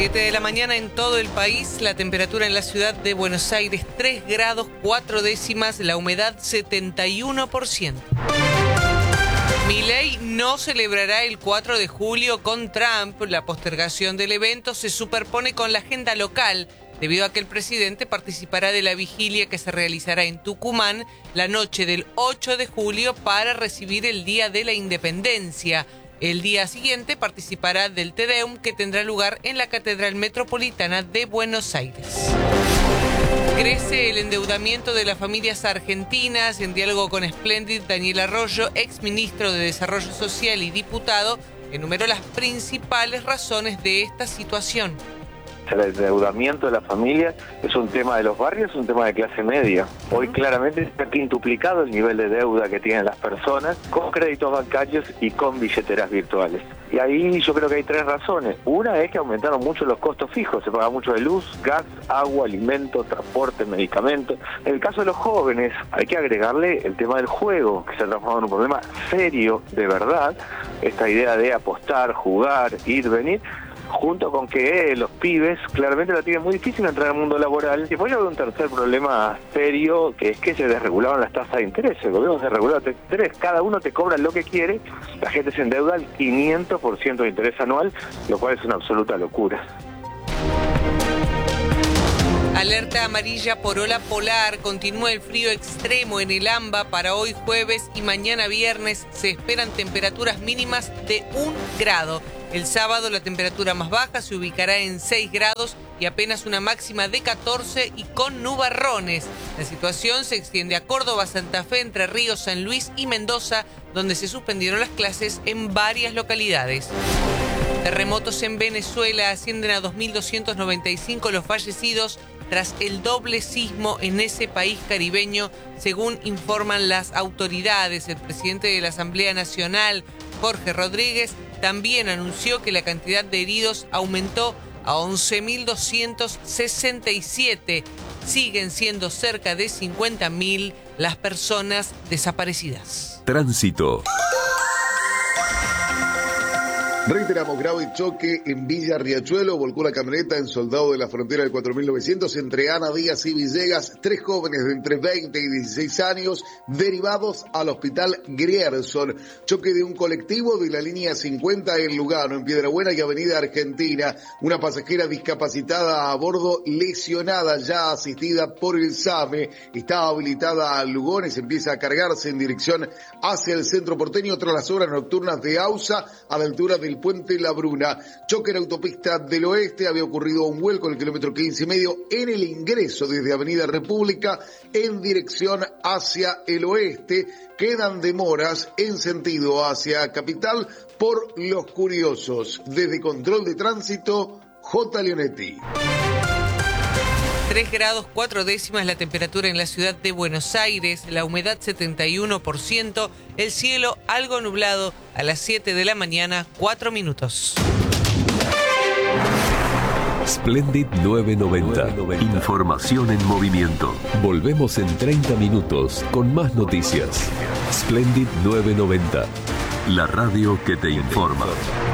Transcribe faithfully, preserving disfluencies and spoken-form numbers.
siete de la mañana en todo el país, la temperatura en la ciudad de Buenos Aires tres grados cuatro décimas, la humedad setenta y uno por ciento. Milei no celebrará el cuatro de julio con Trump. La postergación del evento se superpone con la agenda local, debido a que el presidente participará de la vigilia que se realizará en Tucumán la noche del ocho de julio para recibir el Día de la Independencia. El día siguiente participará del Te Deum, que tendrá lugar en la Catedral Metropolitana de Buenos Aires. Crece el endeudamiento de las familias argentinas. En diálogo con Splendid, Daniel Arroyo, exministro de Desarrollo Social y diputado, enumeró las principales razones de esta situación. El endeudamiento de la familia es un tema de los barrios, es un tema de clase media. Hoy claramente está quintuplicado el nivel de deuda que tienen las personas con créditos bancarios y con billeteras virtuales. Y ahí yo creo que hay tres razones. Una es que aumentaron mucho los costos fijos, se paga mucho de luz, gas, agua, alimentos, transporte, medicamentos. En el caso de los jóvenes hay que agregarle el tema del juego, que se ha transformado en un problema serio de verdad. Esta idea de apostar, jugar, ir, venir, junto con que eh, los pibes claramente la tienen muy difícil entrar al mundo laboral. Y voy a ver un tercer problema serio, que es que se desregularon las tasas de interés. El gobierno se reguló las tasas de interés, cada uno te cobra lo que quiere, la gente se endeuda al quinientos por ciento de interés anual, lo cual es una absoluta locura. Alerta amarilla por ola polar. Continúa el frío extremo en el AMBA. Para hoy jueves y mañana viernes se esperan temperaturas mínimas de un grado. El sábado la temperatura más baja se ubicará en seis grados y apenas una máxima de catorce y con nubarrones. La situación se extiende a Córdoba, Santa Fe, Entre Ríos, San Luis y Mendoza, donde se suspendieron las clases en varias localidades. Terremotos en Venezuela. Ascienden a dos mil doscientos noventa y cinco los fallecidos tras el doble sismo en ese país caribeño, según informan las autoridades. El presidente de la Asamblea Nacional, Jorge Rodríguez, también anunció que la cantidad de heridos aumentó a once mil doscientos sesenta y siete. Siguen siendo cerca de cincuenta mil las personas desaparecidas. Tránsito. Reiteramos, grave choque en Villa Riachuelo, volcó la camioneta en Soldado de la Frontera del cuatro mil novecientos entre Ana Díaz y Villegas, tres jóvenes de entre veinte y dieciséis años derivados al hospital Grierson. Choque de un colectivo de la línea cincuenta en Lugano, en Piedrabuena y Avenida Argentina. Una pasajera discapacitada a bordo lesionada, ya asistida por el SAME, está habilitada a Lugones, empieza a cargarse en dirección hacia el centro porteño tras las horas nocturnas de AUSA a la altura del Puente La Bruna. Choque en autopista del Oeste, había ocurrido un vuelco en el kilómetro quince y medio en el ingreso desde Avenida República en dirección hacia el oeste. Quedan demoras en sentido hacia Capital por los curiosos. Desde Control de Tránsito, J. Leonetti. tres grados cuatro décimas la temperatura en la ciudad de Buenos Aires, la humedad setenta y uno por ciento, el cielo algo nublado a las siete de la mañana, cuatro minutos. Splendid novecientos noventa. Información en movimiento. Volvemos en treinta minutos con más noticias. Splendid novecientos noventa. La radio que te informa.